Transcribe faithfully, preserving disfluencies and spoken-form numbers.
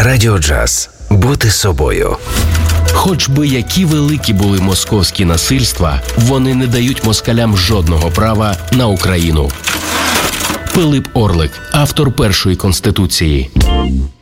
Радіо Джаз. Бути собою. Хоч би які великі були московські насильства, вони не дають москалям жодного права на Україну. Пилип Орлик, автор першої Конституції.